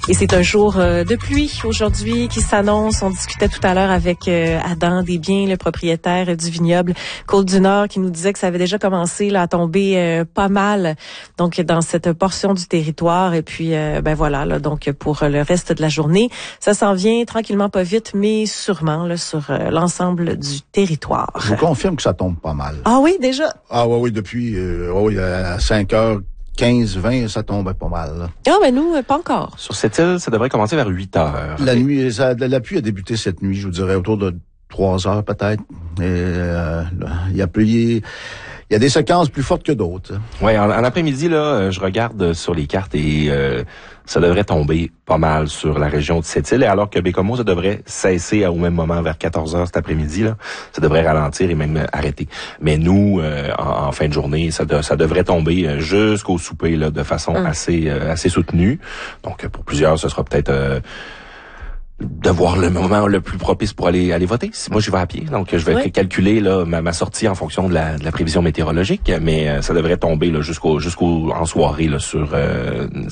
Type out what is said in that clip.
Et c'est un jour de pluie aujourd'hui qui s'annonce. On discutait tout à l'heure avec Adam Desbiens, le propriétaire du vignoble Côte-du-Nord, qui nous disait que ça avait déjà commencé là, à tomber pas mal donc dans cette portion du territoire. Et puis, voilà, là, donc pour le reste de la journée, ça s'en vient tranquillement, pas vite, mais sûrement là, sur l'ensemble du territoire. Je vous confirme que ça tombe pas mal. Ah oui, déjà? Ah oui, depuis à 5h15, 20, ça tombe pas mal. Là. Ah, ben nous, pas encore. Sur cette île, ça devrait commencer vers 8h. La nuit, la pluie a débuté cette nuit, je vous dirais, autour de 3h peut-être. Il y a plu. Il y a des séquences plus fortes que d'autres. Oui, en après-midi, là, je regarde sur les cartes et ça devrait tomber pas mal sur la région de cette île. Alors que Baie-Comeau, ça devrait cesser au même moment, vers 14h cet après-midi. Là, ça devrait ralentir et même arrêter. Mais nous, en fin de journée, ça devrait tomber jusqu'au souper là, de façon assez soutenue. Donc, pour plusieurs, ce sera peut-être... de voir le moment le plus propice pour aller voter. Moi, j'y vais à pied, donc je vais calculer là ma sortie en fonction de la prévision météorologique, mais ça devrait tomber là jusqu'en soirée là sur